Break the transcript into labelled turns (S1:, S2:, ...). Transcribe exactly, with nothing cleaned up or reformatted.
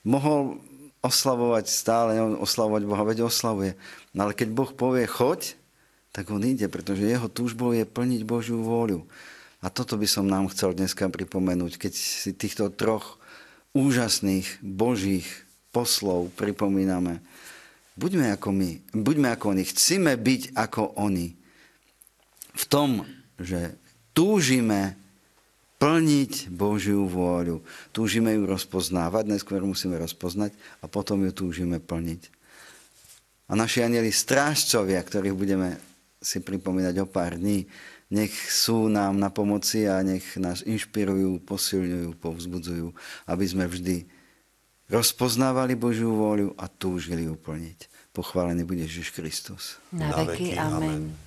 S1: mohol oslavovať stále, oslavovať Boha, veď oslavuje. No ale keď Boh povie choď, tak on ide, pretože jeho túžbou je plniť Božiu vôľu. A toto by som nám chcel dneska pripomenúť, keď si týchto troch úžasných Božích poslov pripomíname. Buďme ako my, buďme ako oni, chceme byť ako oni. V tom, že túžime plniť Božiu vôľu. Túžime ju rozpoznávať, najskôr musíme rozpoznať a potom ju túžime plniť. A naši anjeli strážcovia, ktorých budeme si pripomínať o pár dní, nech sú nám na pomoci a nech nás inšpirujú, posilňujú, povzbudzujú, aby sme vždy rozpoznávali Božiu vôľu a túžili ju plniť. Pochválený bude Ježiš Kristus.
S2: Na veky. Amen.